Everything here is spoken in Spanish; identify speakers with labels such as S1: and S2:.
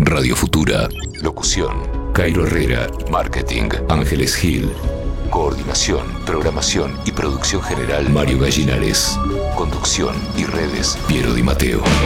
S1: Radio Futura. Locución, Cairo Herrera. Marketing, Ángeles Gil. Coordinación, programación y producción general, Mario Gallinares. Conducción y redes, Piero Di Matteo.